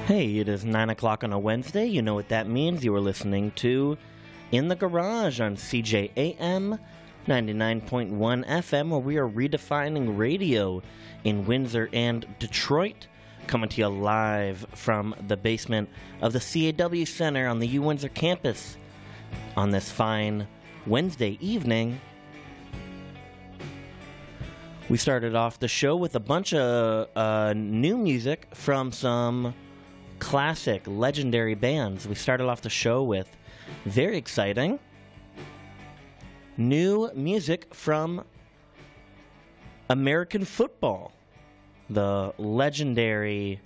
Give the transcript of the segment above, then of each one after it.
Hey, it is 9 o'clock on a Wednesday. You know what that means. You are listening to In the Garage on CJAM 99.1 FM, where we are redefining radio in Windsor and Detroit. Coming to you live from the basement of the CAW Center on the U-Windsor campus on this fine Wednesday evening. We started off the show with a bunch of new music from some classic, legendary bands. We started off the show with very exciting new music from American Football, the legendary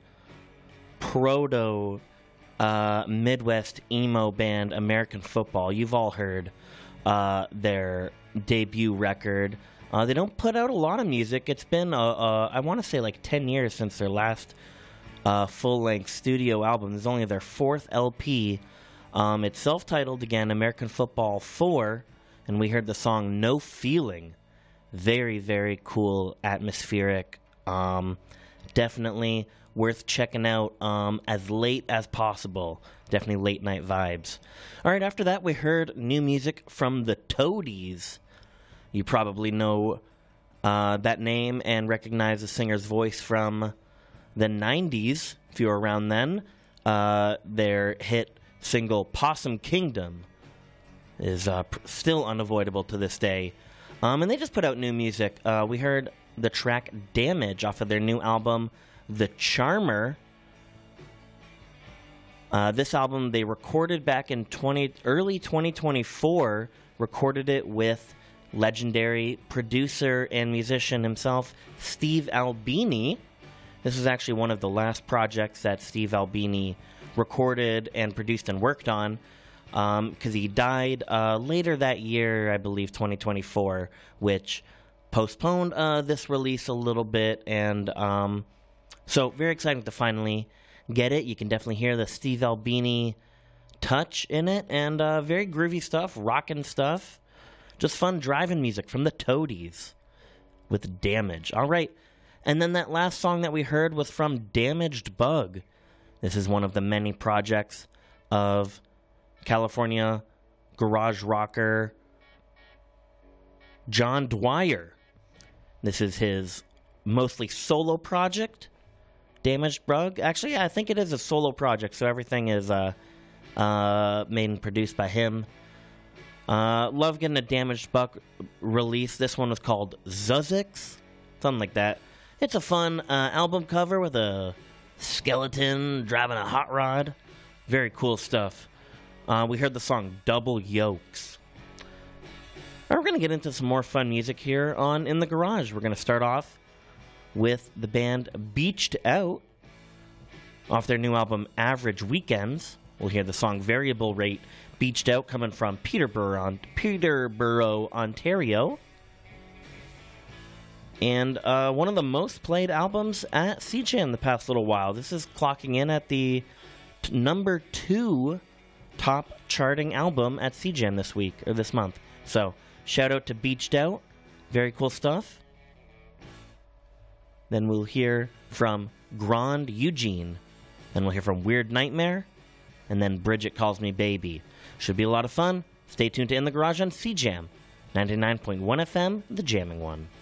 proto Midwest emo band American Football. You've all heard their debut record. They don't put out a lot of music. It's been, I want to say, like 10 years since their last full-length studio album. This is only their fourth LP. It's self-titled again, American Football 4, and we heard the song No Feeling. Very, very cool, atmospheric. Definitely worth checking out as late as possible. Definitely late-night vibes. All right, after that, we heard new music from the Toadies. You probably know that name and recognize the singer's voice from the 90s, if you were around then. Their hit single Possum Kingdom is still unavoidable to this day. And they just put out new music. We heard the track Damage off of their new album, The Charmer. This album they recorded back in early 2024, recorded it with legendary producer and musician himself, Steve Albini. This is actually one of the last projects that Steve Albini recorded and produced and worked on, because he died later that year, I believe 2024, which postponed this release a little bit, and so very exciting to finally get it. You can definitely hear the Steve Albini touch in it, and very groovy stuff, rockin' stuff. Just fun driving music from the Toadies with Damage. All right. And then that last song that we heard was from Damaged Bug. This is one of the many projects of California garage rocker John Dwyer. This is his mostly solo project, Damaged Bug. Actually, I think it is a solo project, so everything is made and produced by him. Love getting a Damaged Bug release. This one was called Zuzix, something like that. It's a fun album cover with a skeleton driving a hot rod. Very cool stuff. We heard the song Double Yokes. All right, we're going to get into some more fun music here on In the Garage. We're going to start off with the band Beached Out off their new album Average Weekends. We'll hear the song Variable Rate, Beached Out, coming from Peterborough, Ontario. And one of the most played albums at CJAM the past little while. This is clocking in at the number 2 top charting album at CJAM this week, or this month. So, shout out to Beached Out. Very cool stuff. Then we'll hear from Grand Eugene. Then we'll hear from Weird Nightmare. And then Bridget Calls Me Baby. Should be a lot of fun. Stay tuned to In the Garage on CJAM 99.1 FM, the jamming one.